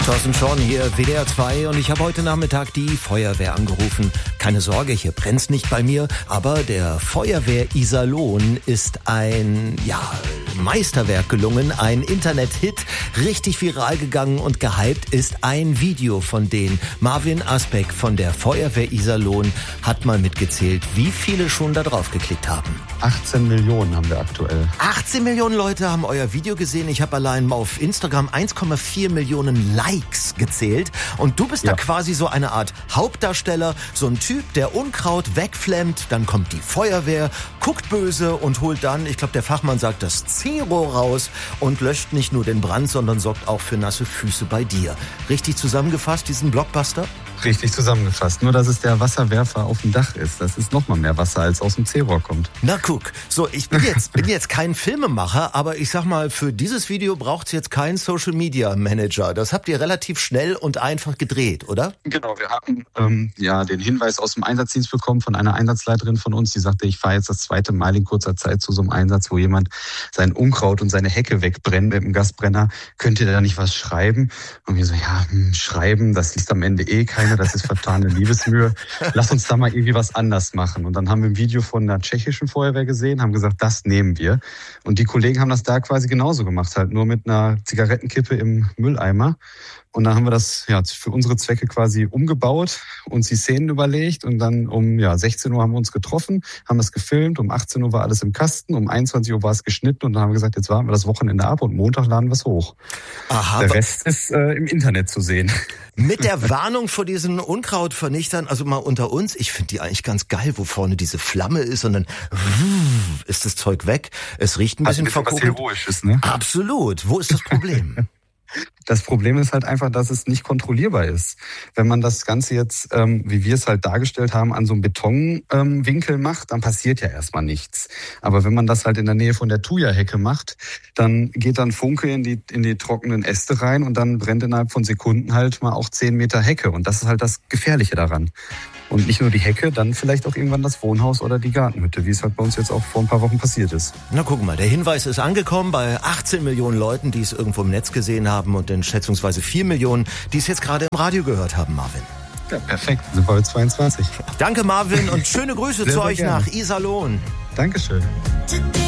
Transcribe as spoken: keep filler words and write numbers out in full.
Thorsten Schorn hier, W D R zwei, und ich habe heute Nachmittag die Feuerwehr angerufen. Keine Sorge, hier brennt's nicht bei mir, aber der Feuerwehr Iserlohn ist ein, ja, Meisterwerk gelungen, ein Internet-Hit, richtig viral gegangen und gehypt ist ein Video von denen. Marvin Asbeck von der Feuerwehr Iserlohn hat mal mitgezählt, wie viele schon da drauf geklickt haben. achtzehn Millionen haben wir aktuell. achtzehn Millionen Leute haben euer Video gesehen. Ich habe allein auf Instagram eins Komma vier Millionen Likes gezählt. Und du bist ja da quasi so eine Art Hauptdarsteller, so ein Typ, der Unkraut wegflemmt. Dann kommt die Feuerwehr, guckt böse und holt dann, ich glaube der Fachmann sagt, das Zero raus und löscht nicht nur den Brand, sondern sorgt auch für nasse Füße bei dir. Richtig zusammengefasst, diesen Blockbuster? Richtig zusammengefasst. Nur, dass es der Wasserwerfer auf dem Dach ist. Das ist noch mal mehr Wasser, als aus dem C-Rohr kommt. Na guck, so ich bin jetzt, bin jetzt kein Filmemacher, aber ich sag mal, für dieses Video braucht's jetzt keinen Social Media Manager. Das habt ihr relativ schnell und einfach gedreht, oder? Genau, wir hatten ähm, ja den Hinweis aus dem Einsatzdienst bekommen von einer Einsatzleiterin von uns, die sagte, ich fahre jetzt das zweite Mal in kurzer Zeit zu so einem Einsatz, wo jemand sein Unkraut und seine Hecke wegbrennt mit dem Gasbrenner. Könnt ihr da nicht was schreiben? Und wir so, ja, hm, schreiben, das liest am Ende eh keiner. Das ist vertane Liebesmühe. Lass uns da mal irgendwie was anders machen. Und dann haben wir ein Video von einer tschechischen Feuerwehr gesehen, haben gesagt, das nehmen wir. Und die Kollegen haben das da quasi genauso gemacht, halt nur mit einer Zigarettenkippe im Mülleimer. Und dann haben wir das ja für unsere Zwecke quasi umgebaut, uns die Szenen überlegt und dann um ja sechzehn Uhr haben wir uns getroffen, haben das gefilmt, um achtzehn Uhr war alles im Kasten, um einundzwanzig Uhr war es geschnitten und dann haben wir gesagt, jetzt warten wir das Wochenende ab und Montag laden wir es hoch. Aha, der Rest ist äh, im Internet zu sehen. Mit der Warnung vor diesen Unkrautvernichtern, also mal unter uns, ich finde die eigentlich ganz geil, wo vorne diese Flamme ist und dann ist das Zeug weg. Es riecht ein bisschen verkokelt. Was Heroisches, ne? Absolut. Wo ist das Problem? Das Problem ist halt einfach, dass es nicht kontrollierbar ist. Wenn man das Ganze jetzt, ähm, wie wir es halt dargestellt haben, an so einem Betonwinkel ähm, macht, dann passiert ja erstmal nichts. Aber wenn man das halt in der Nähe von der Thuja-Hecke macht, dann geht dann Funke in die, in die trockenen Äste rein und dann brennt innerhalb von Sekunden halt mal auch zehn Meter Hecke. Und das ist halt das Gefährliche daran. Und nicht nur die Hecke, dann vielleicht auch irgendwann das Wohnhaus oder die Gartenhütte, wie es halt bei uns jetzt auch vor ein paar Wochen passiert ist. Na guck mal, der Hinweis ist angekommen bei achtzehn Millionen Leuten, die es irgendwo im Netz gesehen haben und den schätzungsweise vier Millionen, die es jetzt gerade im Radio gehört haben, Marvin. Ja, perfekt. Sind wir jetzt zweiundzwanzig. Danke, Marvin, und schöne Grüße sehr, zu sehr euch gerne. nach Iserlohn. Dankeschön.